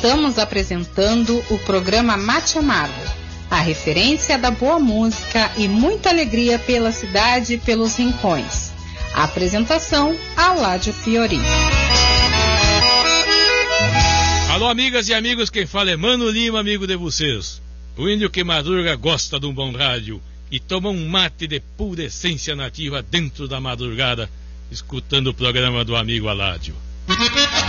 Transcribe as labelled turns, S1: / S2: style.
S1: Estamos apresentando o programa Mate Amargo, a referência da boa música e muita alegria pela cidade e pelos rincões. A apresentação, Aládio Fiori.
S2: Alô, amigas e amigos, quem fala é Mano Lima, amigo de vocês. O índio que madruga gosta de um bom rádio e toma um mate de pura essência nativa dentro da madrugada, escutando o programa do amigo Aládio.